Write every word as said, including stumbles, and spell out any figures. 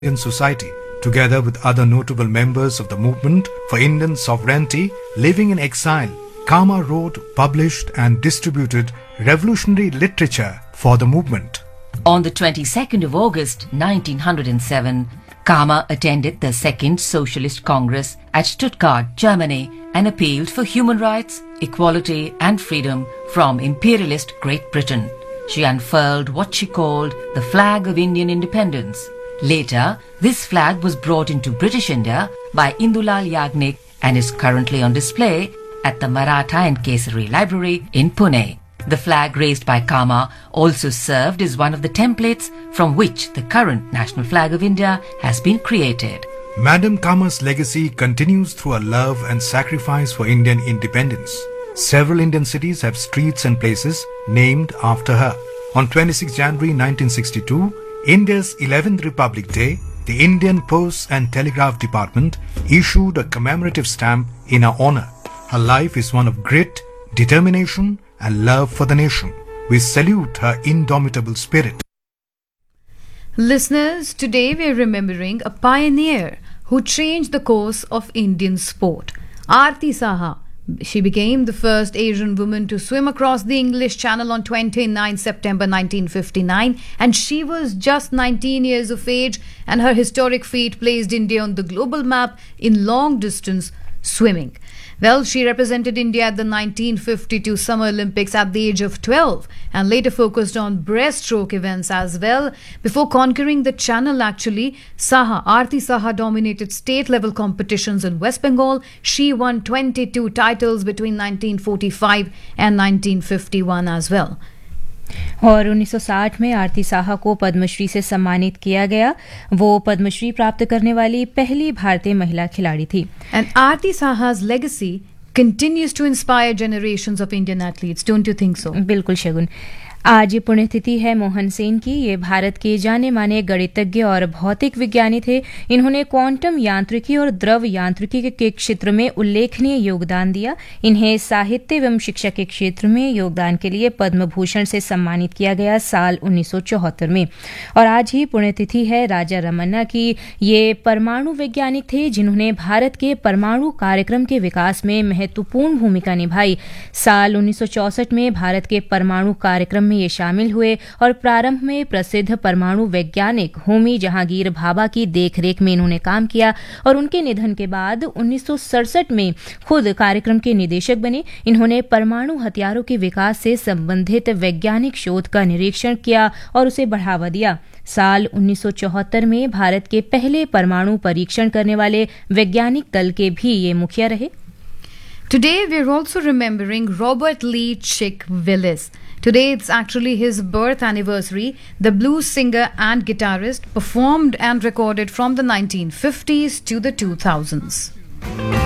Indian society, together with other notable members of the movement for Indian sovereignty living in exile. Kama wrote, published and distributed revolutionary literature for the movement. On the twenty-second of August nineteen oh seven, Kama attended the Second Socialist Congress at Stuttgart, Germany, and appealed for human rights, equality and freedom from imperialist Great Britain. She unfurled what she called the flag of Indian independence. Later, this flag was brought into British India by Indulal Yagnik and is currently on display at the Maratha and Kesari Library in Pune. The flag raised by Kama also served as one of the templates from which the current national flag of India has been created. Madam Kama's legacy continues through her love and sacrifice for Indian independence. Several Indian cities have streets and places named after her. On twenty-sixth of January nineteen sixty-two, India's eleventh Republic Day, the Indian Post and Telegraph Department issued a commemorative stamp in her honor. Her life is one of grit, determination and love for the nation. We salute her indomitable spirit. Listeners, today we are remembering a pioneer who changed the course of Indian sport. Aarti Saha. She became the first Asian woman to swim across the English Channel on twenty-ninth of September nineteen fifty-nine, and she was just nineteen years of age, and her historic feat placed India on the global map in long distance swimming. Well, she represented India at the nineteen fifty-two Summer Olympics at the age of twelve and later focused on breaststroke events as well. Before conquering the channel, actually, Saha, Aarti Saha dominated state-level competitions in West Bengal. She won twenty-two titles between nineteen forty-five and nineteen fifty-one as well. और उन्नीस सौ साठ में आरती साहा को पद्मश्री से सम्मानित किया गया. वो पद्मश्री प्राप्त करने वाली पहली भारतीय महिला खिलाड़ी थी. And Aarti Saha's legacy continues to inspire generations of Indian athletes. Don't you think so? बिल्कुल शगुन. आज पुण्यतिथि है मोहन सेन की. ये भारत के जाने माने गणितज्ञ और भौतिक विज्ञानी थे. इन्होंने क्वांटम यांत्रिकी और द्रव यांत्रिकी के क्षेत्र में उल्लेखनीय योगदान दिया. इन्हें साहित्य एवं शिक्षा के क्षेत्र में योगदान के लिए पद्म भूषण से सम्मानित किया गया साल उन्नीस सौ चौहत्तर में. और आज ही पुण्यतिथि है राजा रमन्ना की. ये परमाणु वैज्ञानिक थे जिन्होंने भारत के परमाणु कार्यक्रम के विकास में महत्वपूर्ण भूमिका निभाई. साल उन्नीस सौ चौसठ में भारत के परमाणु कार्यक्रम में ये शामिल हुए और प्रारंभ में प्रसिद्ध परमाणु वैज्ञानिक होमी जहांगीर भाभा की देखरेख में इन्होंने काम किया और उनके निधन के बाद उन्नीस सौ सड़सठ में खुद कार्यक्रम के निदेशक बने. इन्होंने परमाणु हथियारों के विकास से संबंधित वैज्ञानिक शोध का निरीक्षण किया और उसे बढ़ावा दिया. साल उन्नीस सौ चौहत्तर में भारत के पहले परमाणु परीक्षण करने वाले वैज्ञानिक दल के भी ये मुखिया रहे. Today we are also remembering Robert Lee Chick Willis. Today it's actually his birth anniversary. The blues singer and guitarist performed and recorded from the nineteen fifties to the two thousands.